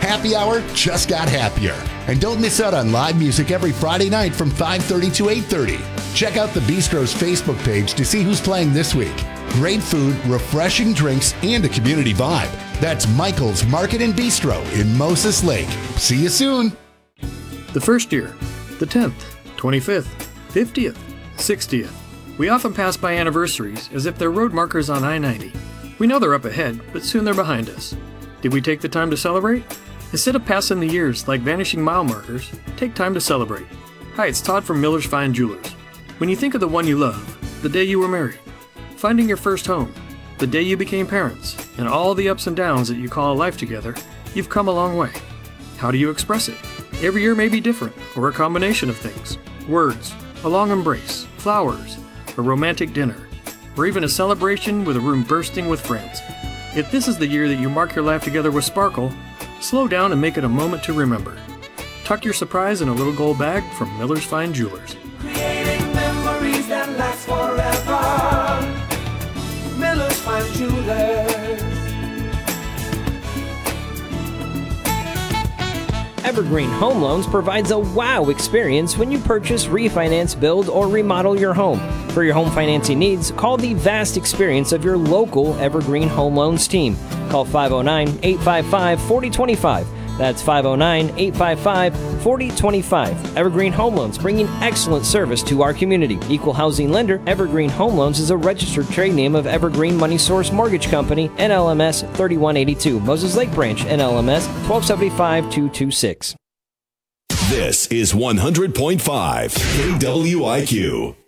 happy hour just got happier. And don't miss out on live music every Friday night from 5:30 to 8:30. Check out the Bistro's Facebook page to see who's playing this week. Great food, refreshing drinks, and a community vibe. That's Michael's Market and Bistro in Moses Lake. See you soon. The first year, the 10th, 25th, 50th, 60th. We often pass by anniversaries as if they're road markers on I-90. We know they're up ahead, but soon they're behind us. Did we take the time to celebrate? Instead of passing the years like vanishing mile markers, take time to celebrate. Hi, it's Todd from Miller's Fine Jewelers. When you think of the one you love, the day you were married, finding your first home, the day you became parents, and all the ups and downs that you call a life together, you've come a long way. How do you express it? Every year may be different, or a combination of things. Words, a long embrace, flowers, a romantic dinner, or even a celebration with a room bursting with friends. If this is the year that you mark your life together with sparkle, slow down and make it a moment to remember. Tuck your surprise in a little gold bag from Miller's Fine Jewelers. Creating memories that last forever. Miller's Fine Jewelers. Evergreen Home Loans provides a wow experience when you purchase, refinance, build, or remodel your home. For your home financing needs, call the vast experience of your local Evergreen Home Loans team. Call 509-855-4025. That's 509-855-4025. Evergreen Home Loans, bringing excellent service to our community. Equal housing lender, Evergreen Home Loans is a registered trade name of Evergreen Money Source Mortgage Company, NLMS 3182, Moses Lake Branch, NLMS 1275-226. This is 100.5 KWIQ.